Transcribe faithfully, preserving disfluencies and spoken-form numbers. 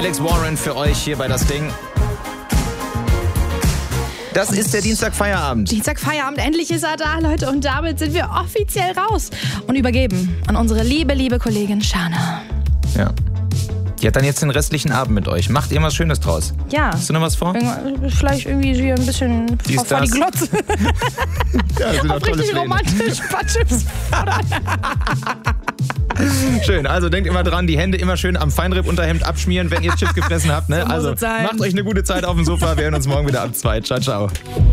Alex Warren für euch hier bei Das Ding. Das ist der Dienstagfeierabend. Dienstagfeierabend, endlich ist er da, Leute. Und damit sind wir offiziell raus und übergeben an unsere liebe, liebe Kollegin Shana. Ja. Die hat dann jetzt den restlichen Abend mit euch. Macht ihr was Schönes draus? Ja. Hast du noch was vor? Vielleicht irgendwie hier ein bisschen Dies, vor die Glotze. Ja, das sind Auf richtig romantisch, ein paar Chips. Schön, also denkt immer dran, die Hände immer schön am Feinripp-Unterhemd abschmieren, wenn ihr Chips gefressen habt. Ne? So muss Also es sein. macht euch eine gute Zeit auf dem Sofa. Wir hören uns morgen wieder ab zwei. Ciao, ciao.